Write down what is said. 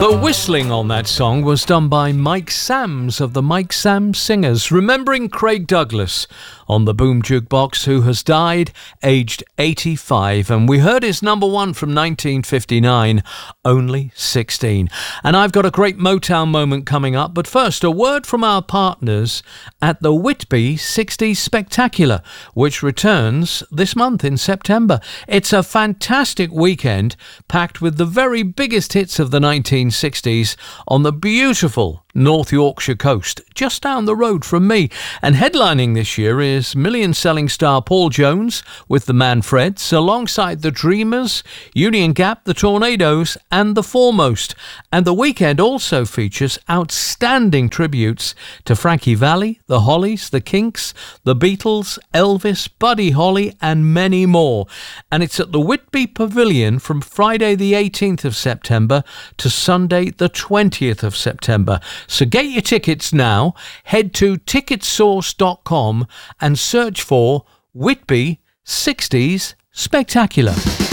The whistling on that song was done by Mike Sams of the Mike Sams Singers, remembering Craig Douglas on the Boom Jukebox, who has died aged 85. And we heard his number one from 1959, Only 16. And I've got a great Motown moment coming up. But first, a word from our partners at the Whitby 60s Spectacular, which returns this month in September. It's a fantastic weekend packed with the very biggest hits of the 1960s on the beautiful North Yorkshire coast, just down the road from me. And headlining this year is million-selling star Paul Jones with the Manfreds, alongside the Dreamers, Union Gap, the Tornadoes and the Foremost. And the weekend also features outstanding tributes to Frankie Valli, the Hollies, the Kinks, the Beatles, Elvis, Buddy Holly and many more. And it's at the Whitby Pavilion from Friday the 18th of September to Sunday the 20th of September. So get your tickets now. Head to ticketsource.com and search for Whitby 60s Spectacular.